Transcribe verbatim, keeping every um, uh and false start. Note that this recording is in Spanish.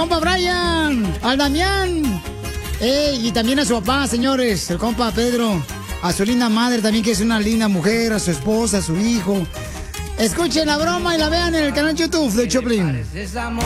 compa Brian, al Damián. Ey, y también a su papá, señores, el compa Pedro. A su linda madre también, que es una linda mujer, a su esposa, a su hijo. Escuchen la broma y la vean en el canal YouTube de Choplin.